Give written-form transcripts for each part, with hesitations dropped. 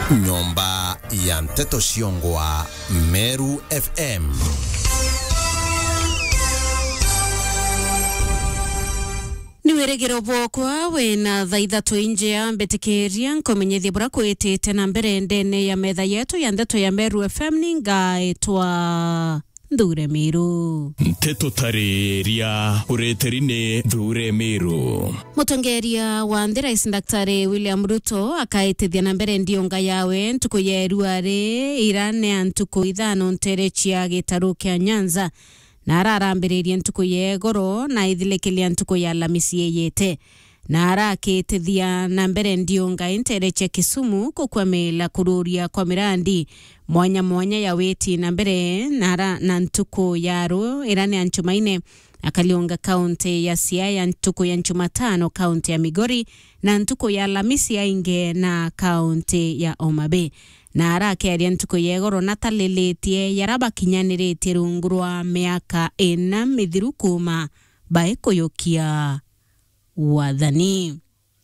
Nyomba ya Mteto Shiongwa, Meru FM. Niweregero bwokwa wena thaithatu inje ya mbetekeria nkomenyethia bura kwitite na mbere ndene ya metha yetu ya Ndeto ya Meru FM ningaitwa Ndure Miru. Mteto tareria ureterine Ndure Miru. Mutongeria wa Rais Daktari William Ruto akaitithia na mbere ndionga yawe ntuku yeruare irane antuku ithano nterechia gitaru kia Nyanza na ararambiririe ntuku yegoro na ithilekelia ntuku ya Alhamisi yete na arakitithia na mbere ndionga interechia Kisumu kukwamela kururia kwa mirandi mwanya ya weti na mbere na ntuku yaro irane anchumaine akalionga kaunti ya Siaya ntuku ya Nchumatano kaunti ya Migori na ntuku ya Alhamisi ya inge na kaunti ya Omabe na arake aria ntuku yegoro nataleletie yaraba kinyaniretie rungurwa miaka ena mithiru kuma baekuyukia wathani.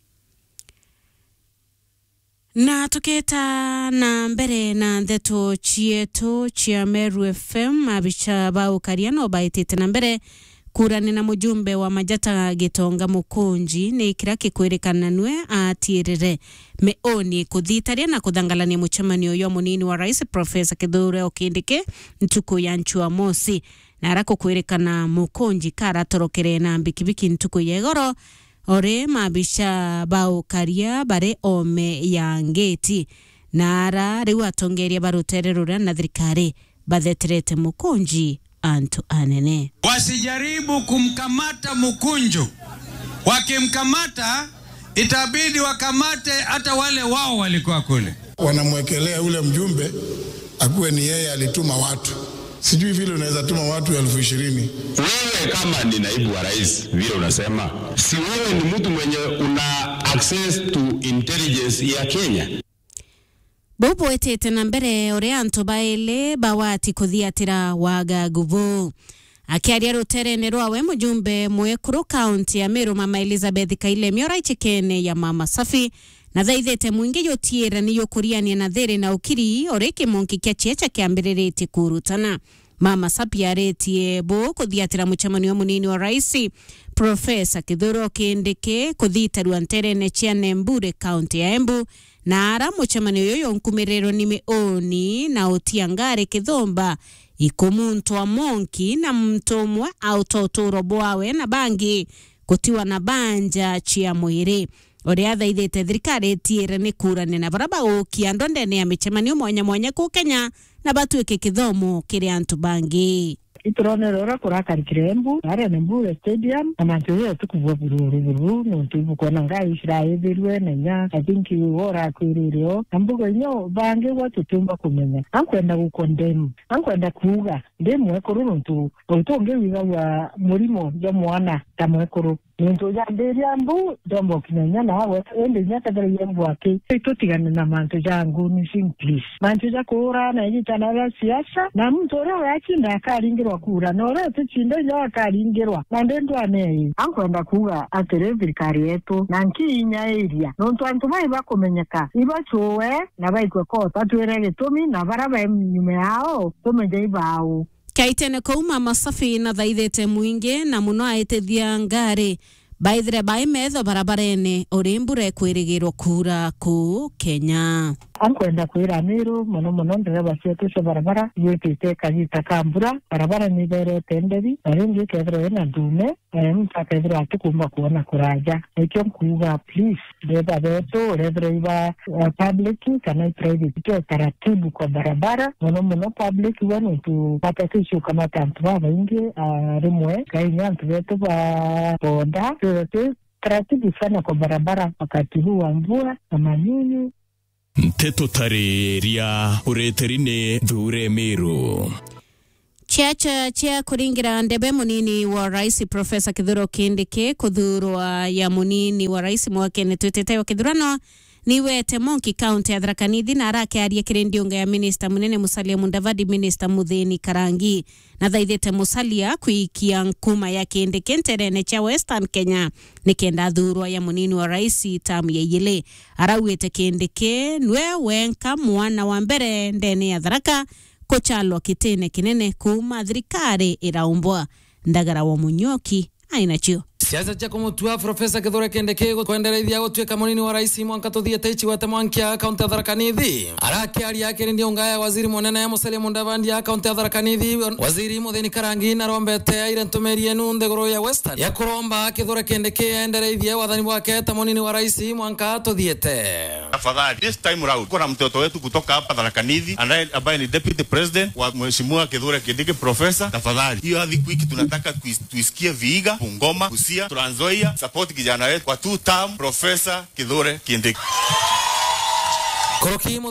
Na tuketa na mbere na ndeto chieto chia Meru FM abicha bau kariano baitete na mbere kurani na mujumbe wa Majata Gitonga Mukunji ni kiraki kwerekana nwe atirire meoni kuthitaria na kuthangalania muchemanio yo munini wa Rais Profesa Kithure Okindike ntuku ya Nchua Mosi na arako kwerekana Mukunji karatorokere na mbikibiki ntuku yegoro ore mabisha bau karia bare ome ya ngeti na ara riu atongeria barutererura na thirikari batheterete Mukunji antu anene. Wasijaribu kumkamata Mukunju. Wakimkamata itabidi wakamate hata wale wao walikuwa kule. Wanamwekelea ule mjumbe akuwe ni yeye alituma watu. Sijui vile unaweza tuma watu 20,000. Wewe kama ni naibu wa rais vile unasema, si wewe ni mtu mwenye una access to intelligence ya Kenya? Bobo etete na mbere ore anto baile bawati kuthiatira waga guvu. Akiaria ruterene rwawe mujumbe mwekuru kaunti ya Meru Mama Elizabeth Kaile miora ichekene ya Mama Safi na thaithete mwingi yotiera ni yokuriania na there na ukiri oreke monki kia checha kiambirerete kurutana. Mama Safi aretie bo kuthiatira muchemanio munini wa Rais Profesa Kithure Okindike kuthitaru anterene chia Nembure kaunti ya Embu na ara muchemanio yoyo nkumirero ni meoni na Otiangare Kithomba ikomuntu wa monki na mtomwa autotoro bwawe na bangi kutiwa na banja chia mwiri ore athaithete thirikari tiere ni kurane na baraba ukiando ndene ya michemanio mwanya ku Kenya na batuike kithomo kiri antu bangi. Iturone rora kurakari kirembu are Nembure stadium na manchuriya tukuvwa bururu nontu kona ngai Israelirwe nenya I think ora kwiririo ambugo inyo bange watutumba kumenya ankwenda gukondemu ankwenda kuga ndemwe koruru ntu utonge wiga wa murimo yo mwana tamwekuru nto ya nderiambu dombo kinenya na hawe ende nyata dere yembu ake tutigane na manto jangu ni simply manto ja kura na yitana ya siasa na mtu ora yakinda akaringirwa kura no ora tuchindo yo akaringirwa na ndendo anei ankwenda kuga atere thirikari yetu na nkinya area nontu antu mai bakomenyeka ibachowe na baikwe kota twere gitumi na baraba nyume yao tumenye ibao. Kaitene kou Mama Safi na thaithete mwingi na muno aitethia ngari baithire baimetho barabarene orimbure kwirigirwo kura ku Kenya. Ankwenda kwira Meru muno ndereba cietu cia barabara yitite kanyita kambura barabara ni bere tenderi aringi kethro na dume mtakethro atukumba kuona kuraja ekyo kuuga please beba beto redriva public kana private kyo taratibu kwa barabara muno public wanu tu patakisho kama tantu wengi rimwe kainya ntu beto ba boda taratibu sana kwa barabara wakati huu wa mvua na manyunyu. Mteto tareria ureterine Ndure Miru. Chia kuringira ndebe munini wa Rais Profesa Kithure Okindike kuthurwa ya munini wa Rais mwake ni twitete wa kithurano niwete Monki County ya Tharaka Nithi na arakiaria kirindionga ya Minister munene Musalia Mudavadi Minister Muthini Karangi na thaithite Musalia kuikia nkuma ya kindi kenterene cha Western Kenya nikenda thurwa ya munini wa rais tamu ya yile arawite kindi ke nwe wenka mwana wa mbere ndene ya Tharaka kochalo kitene kinene kuma thirikari iraumbwa ndagara wa Munyoki ainacho siasa cha kumutua Profesa Kithure Kindiki kuendelea gutwika munini wa rais mwanka tuthiete ichigwete mwankia kaunti ya Tharaka Nithi arakiaria akirindionga ya waziri munene Musalia Mudavadi ya kaunti ya Tharaka Nithi waziri Muthini Karangi na rombete ire ntumerie nunde goro ya Western ya kuromba Kithure Kindiki endelea wathani wake ta munini wa rais mwanka tuthiete. Tafadhali this time round kuna mtoto wetu kutoka hapa Tharaka Nithi ambaye ni deputy president wa mheshimiwa Kithure Kindiki profesa. Tafadhali hiyo hadi wiki tunataka tuisikie Vihiga, Bungoma, Busia, Trans Nzoia, support kijana wetu kwa 2 term Profesa Kithure Kindiki.